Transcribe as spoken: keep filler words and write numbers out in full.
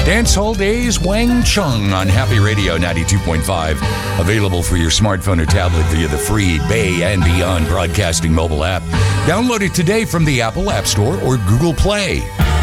Dancehall Days Wang Chung on Happy Radio ninety-two point five. Available for your smartphone or tablet via the free Bay and Beyond Broadcasting mobile app. Download it today from the Apple App Store or Google Play.